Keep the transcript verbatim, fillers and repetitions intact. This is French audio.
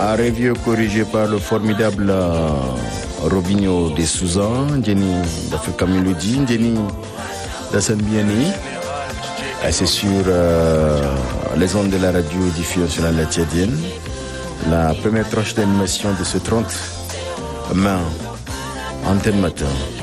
Un review corrigé par le formidable euh, Robinho de Souza, Jenny d'Africa Melody, Jenny d'Assembiani. C'est sur euh, les ondes de la radio diffusée sur la Tchadienne. La première tranche d'animation de ce trente mai, antenne matin.